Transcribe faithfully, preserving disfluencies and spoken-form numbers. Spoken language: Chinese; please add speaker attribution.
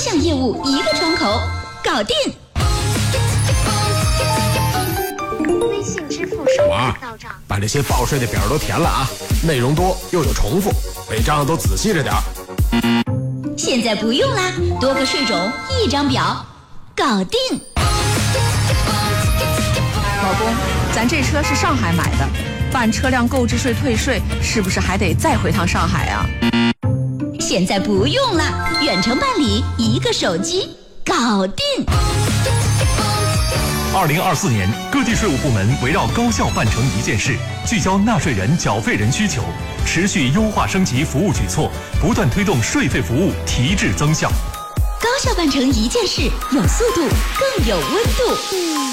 Speaker 1: 项业务一个窗口，搞定。
Speaker 2: 微信支付收款到账，
Speaker 3: 把这些报税的表都填了啊，内容多又有重复，每张都仔细着点。
Speaker 1: 现在不用啦，多个税种一张表，搞定。
Speaker 4: 老公，咱这车是上海买的，办车辆购置税退税是不是还得再回趟上海啊？
Speaker 1: 现在不用啦，远程办理，一个手机，搞定。
Speaker 5: 二零二四年，各地税务部门围绕高效办成一件事，聚焦纳税人、缴费人需求，持续优化升级服务举措，不断推动税费服务提质增效。
Speaker 1: 高效办成一件事，有速度，更有温度。